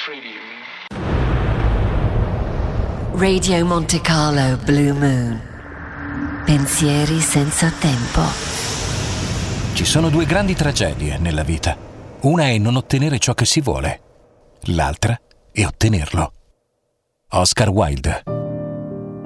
Radio Monte Carlo Blue Moon. Pensieri senza tempo. Ci sono due grandi tragedie nella vita. Una è non ottenere ciò che si vuole. L'altra è ottenerlo. Oscar Wilde.